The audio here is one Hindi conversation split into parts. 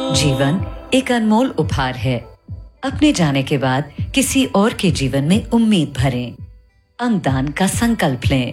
जीवन एक अनमोल उपहार है। अपने जाने के बाद किसी और के जीवन में उम्मीद भरें। अंगदान का संकल्प लें।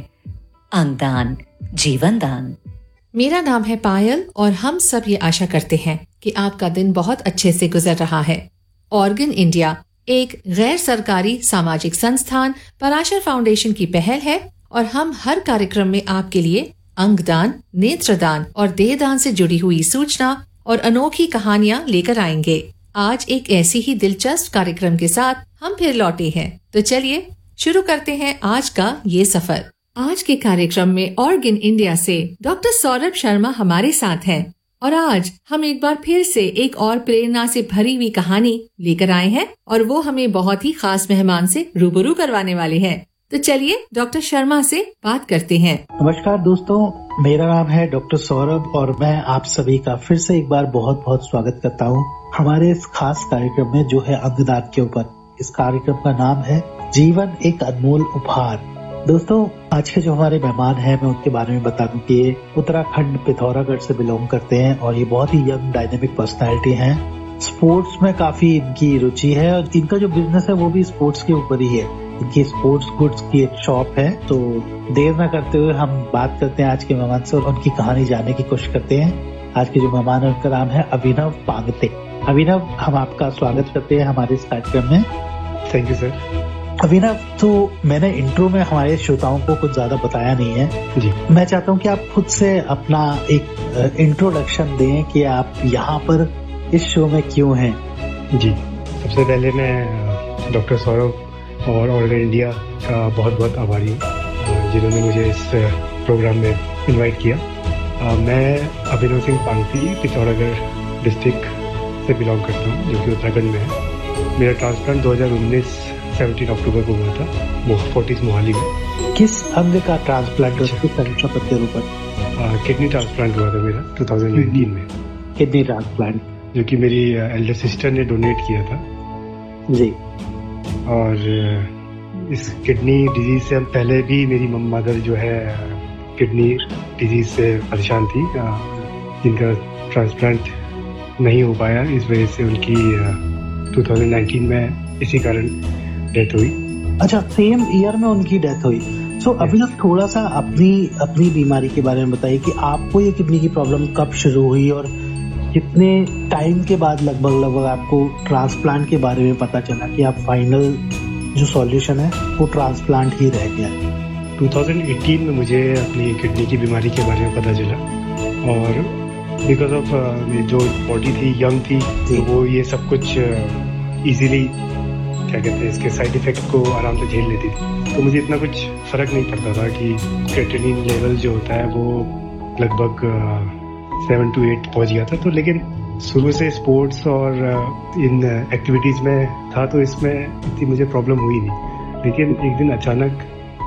अंगदान जीवन दान। मेरा नाम है पायल और हम सब ये आशा करते हैं कि आपका दिन बहुत अच्छे से गुजर रहा है। ऑर्गन इंडिया एक गैर सरकारी सामाजिक संस्थान पराशर फाउंडेशन की पहल है और हम हर कार्यक्रम में आपके लिए अंगदान, नेत्रदान और देहदान से जुड़ी हुई सूचना और अनोखी कहानियाँ लेकर आएंगे। आज एक ऐसी ही दिलचस्प कार्यक्रम के साथ हम फिर लौटे हैं, तो चलिए शुरू करते हैं आज का ये सफर। आज के कार्यक्रम में ऑर्गन इंडिया से डॉक्टर सौरभ शर्मा हमारे साथ हैं और आज हम एक बार फिर से एक और प्रेरणा से भरी हुई कहानी लेकर आए हैं और वो हमें बहुत ही खास मेहमान से रूबरू करवाने वाले हैं। तो चलिए डॉक्टर शर्मा से बात करते हैं। नमस्कार दोस्तों, मेरा नाम है डॉक्टर सौरभ और मैं आप सभी का फिर से एक बार बहुत बहुत स्वागत करता हूँ हमारे इस खास कार्यक्रम में जो है अंगदान के ऊपर। इस कार्यक्रम का नाम है जीवन एक अनमोल उपहार। दोस्तों, आज के जो हमारे मेहमान हैं मैं उनके बारे में बता दूं कि ये उत्तराखंड पिथौरागढ़ से बिलोंग करते हैं और ये बहुत ही यंग डायनेमिक पर्सनैलिटी हैं। स्पोर्ट्स में काफी इनकी रुचि है और इनका जो बिजनेस है वो भी स्पोर्ट्स के ऊपर ही है। इनकी स्पोर्ट्स गुड्स की एक शॉप है। तो देर न करते हुए हम बात करते हैं आज के मेहमान से और उनकी कहानी जानने की कोशिश करते हैं। आज के जो मेहमान है उनका नाम है अभिनव पांगते। अभिनव, हम आपका स्वागत करते हैं हमारे इस कार्यक्रम में। Thank you sir. अभिनव, तो मैंने इंट्रो में हमारे श्रोताओं को कुछ ज्यादा बताया नहीं है जी। मैं चाहता हूँ कि आप खुद से अपना एक इंट्रोडक्शन दें कि आप यहाँ पर इस शो में क्यों हैं। जी, सबसे पहले मैं डॉक्टर सौरभ और ऑर्गन इंडिया का बहुत बहुत आभारी हूँ जिन्होंने मुझे इस प्रोग्राम में इनवाइट किया। मैं अभिनव सिंह पांगती पिथौरागढ़ डिस्ट्रिक्ट से बिलोंग करता हूँ जो कि उत्तराखंड में है। मेरा ट्रांसप्लांट 2019 17 अक्टूबर को हुआ था फोर्टिस मोहाली में। किस अंग का ट्रांसप्लांट प्रत्यारोपण? किडनी ट्रांसप्लांट हुआ था मेरा 2019 में। किडनी ट्रांसप्लांट जो कि मेरी एल्डर सिस्टर ने डोनेट किया था जी। और इस किडनी डिजीज से पहले भी मेरी मदर जो है किडनी डिजीज से परेशान थी जिनका ट्रांसप्लांट नहीं हो पाया। इस वजह से उनकी 2019 में इसी कारण डेथ हुई। अच्छा, सेम ईयर में उनकी डेथ हुई। सो अभी तक थोड़ा सा अपनी बीमारी के बारे में बताइए कि आपको ये किडनी की प्रॉब्लम कब शुरू हुई और कितने टाइम के बाद लगभग आपको ट्रांसप्लांट के बारे में पता चला कि आप फाइनल जो सॉल्यूशन है वो ट्रांसप्लांट ही रह गया। 2018 में मुझे अपनी किडनी की बीमारी के बारे में पता चला और बिकॉज ऑफ जो बॉडी थी यंग थी तो वो ये सब कुछ इजीली क्या कहते हैं इसके साइड इफेक्ट को आराम से झेल लेती थी। तो मुझे इतना कुछ फर्क नहीं पड़ता था कि क्रिएटिनिन लेवल जो होता है वो लगभग 7 to 8 पहुंच गया था। तो लेकिन शुरू से स्पोर्ट्स और इन एक्टिविटीज में था तो इसमें इतनी मुझे प्रॉब्लम हुई नहीं। लेकिन एक दिन अचानक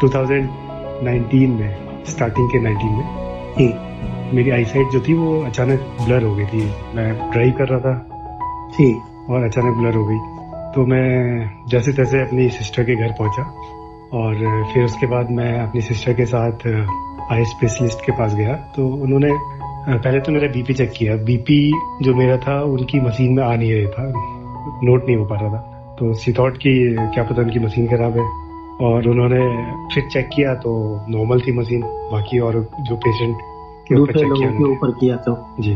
2019 में स्टार्टिंग के 19 में मेरी आईसाइट जो थी वो अचानक ब्लर हो गई थी। मैं ड्राइव कर रहा था और अचानक ब्लर हो गई। तो मैं जैसे तैसे अपनी सिस्टर के घर पहुंचा और फिर उसके बाद मैं अपनी सिस्टर के साथ आई स्पेशलिस्ट के पास गया। तो उन्होंने पहले तो मेरा बीपी चेक किया। बीपी जो मेरा था उनकी मशीन में आ नहीं रहा था, नोट नहीं हो पा रहा था। तो सी थॉट कि क्या पता उनकी मशीन खराब है और उन्होंने फिर चेक किया तो नॉर्मल थी मशीन। बाकी और जो पेशेंट के ऊपर चेक किया तो जी।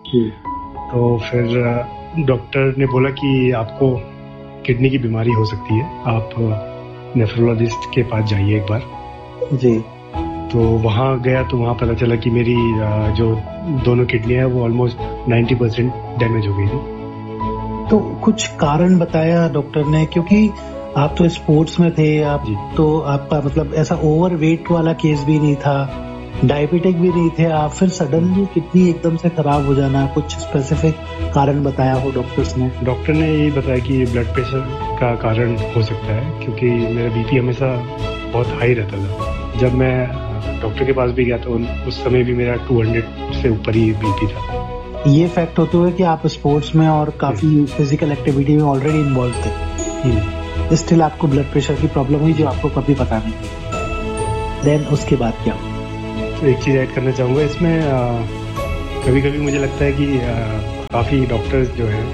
तो फिर डॉक्टर ने बोला कि आपको किडनी की बीमारी हो सकती है, आप नेफ्रोलॉजिस्ट के पास जाइए एक बार जी। तो वहाँ गया तो वहाँ पता चला कि मेरी जो दोनों किडनी है वो ऑलमोस्ट 90% डैमेज हो गई थी। तो कुछ कारण बताया डॉक्टर ने, क्योंकि आप तो स्पोर्ट्स में थे, आप तो आपका मतलब ऐसा ओवर वेट वाला केस भी नहीं था, डायबिटिक भी नहीं थे, आप फिर सडनली किडनी एकदम से खराब हो जाना, कुछ स्पेसिफिक कारण बताया हो डॉक्टर्स ने? डॉक्टर ने यही बताया कि ब्लड प्रेशर का कारण हो सकता है क्योंकि मेरा बीपी हमेशा बहुत हाई रहता था। जब मैं डॉक्टर के पास भी गया तो उस समय भी मेरा 200 से ऊपर ही बीपी था। ये फैक्ट होते हुए कि आप स्पोर्ट्स में और काफी फिजिकल एक्टिविटी में ऑलरेडी इन्वॉल्व थे, स्टिल आपको ब्लड प्रेशर की प्रॉब्लम हुई जो आपको कभी पता नहीं। देन उसके बाद क्या? तो एक चीज ऐड करना चाहूंगा इसमें, कभी कभी मुझे लगता है कि काफ़ी डॉक्टर्स जो हैं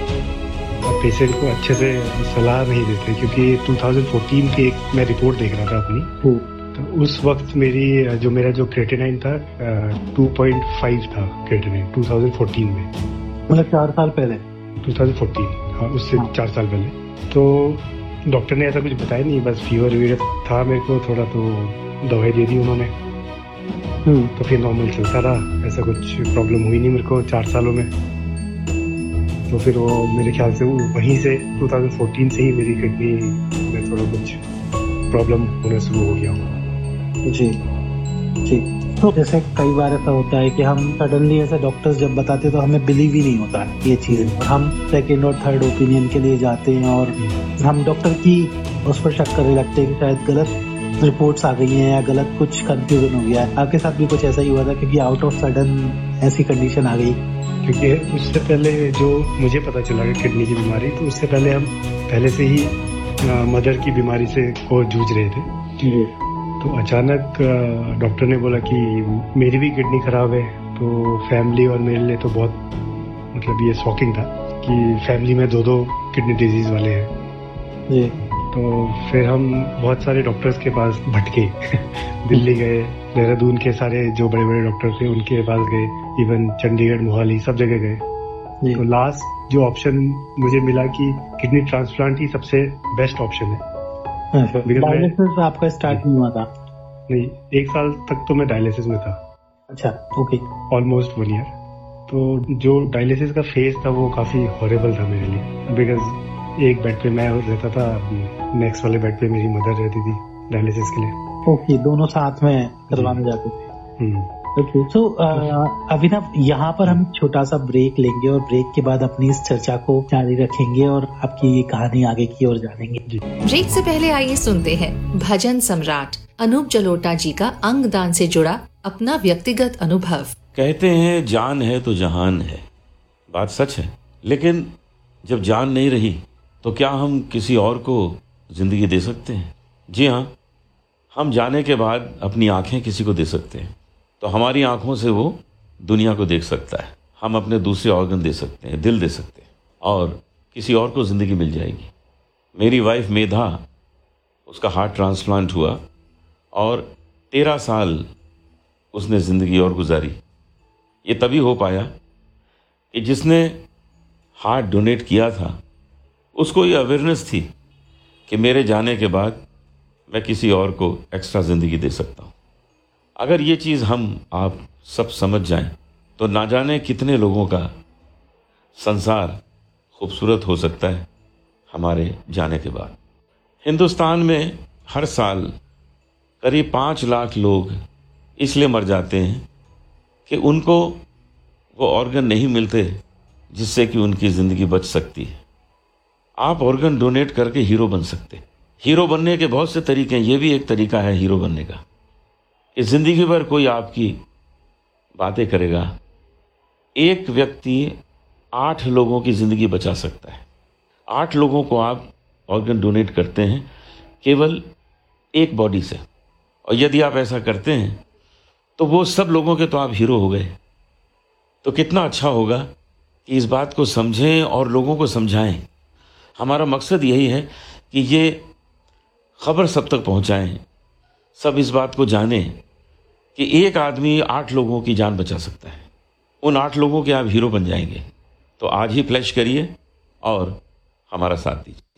पेशेंट को अच्छे से सलाह नहीं देते, क्योंकि 2014 की एक मैं रिपोर्ट देख रहा था अपनी, तो उस वक्त मेरा जो क्रेटिनाइन था 2.5 था क्रेटिनाइन 2014 में, मतलब 4 साल पहले 2014, हाँ उससे 4 साल पहले। तो डॉक्टर ने ऐसा कुछ बताया नहीं, बस फीवर वीवर था मेरे को थोड़ा, तो दवाई दे दी उन्होंने, तो फिर नॉर्मल चलता रहा, ऐसा कुछ प्रॉब्लम हुई नहीं मेरे को 4 सालों में। तो फिर वो मेरे ख्याल से वहीं से 2014 से ही मेरी किडनी में थोड़ा कुछ प्रॉब्लम होना शुरू हो गया। जी जी। तो जैसे कई बार ऐसा होता है कि हम सडनली ऐसे डॉक्टर्स जब बताते तो हमें बिलीव ही नहीं होता ये चीज़, हम सेकेंड और थर्ड ओपिनियन के लिए जाते हैं और हम डॉक्टर की उस पर शक करने लगते हैं कि शायद गलत रिपोर्ट्स आ गई हैं या गलत कुछ कंफ्यूजन हो गया है। आपके साथ भी कुछ ऐसा ही हुआ था, क्योंकि आउट ऑफ सडन ऐसी कंडीशन आ गई? क्योंकि उससे पहले जो मुझे पता चला कि किडनी की बीमारी, तो उससे पहले हम पहले से ही मदर की बीमारी से को जूझ रहे थे। तो अचानक डॉक्टर ने बोला कि मेरी भी किडनी खराब है, तो फैमिली और मेरे लिए तो बहुत मतलब ये शॉकिंग था कि फैमिली में 2 किडनी डिजीज वाले हैं जी। तो फिर हम बहुत सारे डॉक्टर्स के पास भटके दिल्ली गए, देहरादून के सारे जो बड़े बड़े डॉक्टर थे उनके पास गए, इवन चंडीगढ़, मोहाली, सब जगह गए। तो लास्ट जो ऑप्शन मुझे मिला कि किडनी ट्रांसप्लांट ही सबसे बेस्ट ऑप्शन है। डायलिसिस आपका स्टार्ट नहीं हुआ था? नहीं, 1 साल तक तो मैं डायलिसिस में था। अच्छा, ओके। Almost 1 year. तो जो डायलिसिस का फेज था वो काफी हॉरिबल था मेरे लिए, बिकॉज एक बेड पे मैं रहता था, नेक्स्ट वाले बेड पे मेरी मदर रहती थी डायलिसिस के लिए। ओके, दोनों साथ में करवाने जाते थे। ओके, तो अभिनव, यहाँ पर हम छोटा सा ब्रेक लेंगे और ब्रेक के बाद अपनी इस चर्चा को जारी रखेंगे और आपकी ये कहानी आगे की ओर जानेंगे। ब्रेक से पहले आइए सुनते हैं भजन सम्राट अनूप जलोटा जी का अंगदान से जुड़ा अपना व्यक्तिगत अनुभव। कहते हैं जान है तो जहान है, बात सच है, लेकिन जब जान नहीं रही तो क्या हम किसी और को जिंदगी दे सकते हैं? जी हाँ, हम जाने के बाद अपनी आंखें किसी को दे सकते हैं, तो हमारी आंखों से वो दुनिया को देख सकता है। हम अपने दूसरे ऑर्गन दे सकते हैं, दिल दे सकते हैं, और किसी और को ज़िंदगी मिल जाएगी। मेरी वाइफ मेधा, उसका हार्ट ट्रांसप्लांट हुआ और 13 साल उसने ज़िंदगी और गुजारी। ये तभी हो पाया कि जिसने हार्ट डोनेट किया था उसको ये अवेयरनेस थी कि मेरे जाने के बाद मैं किसी और को एक्स्ट्रा ज़िंदगी दे सकता हूँ। अगर ये चीज़ हम आप सब समझ जाएं तो ना जाने कितने लोगों का संसार खूबसूरत हो सकता है हमारे जाने के बाद। हिंदुस्तान में हर साल करीब 5 लाख लोग इसलिए मर जाते हैं कि उनको वो ऑर्गन नहीं मिलते जिससे कि उनकी ज़िंदगी बच सकती है। आप ऑर्गन डोनेट करके हीरो बन सकते हैं। हीरो बनने के बहुत से तरीके हैं, ये भी एक तरीका है हीरो बनने का कि ज़िंदगी भर कोई आपकी बातें करेगा। एक व्यक्ति 8 लोगों की ज़िंदगी बचा सकता है। 8 लोगों को आप ऑर्गन डोनेट करते हैं केवल एक बॉडी से, और यदि आप ऐसा करते हैं तो वो सब लोगों के तो आप हीरो हो गए। तो कितना अच्छा होगा कि इस बात को समझें और लोगों को समझाएं। हमारा मकसद यही है कि ये खबर सब तक पहुंचाएं, सब इस बात को जानें कि एक आदमी 8 लोगों की जान बचा सकता है। उन 8 लोगों के आप हीरो बन जाएंगे। तो आज ही प्लेज करिए और हमारा साथ दीजिए।